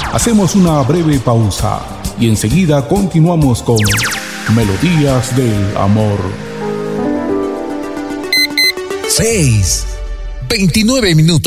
Hacemos una breve pausa y enseguida continuamos con Melodías del Amor. 6:29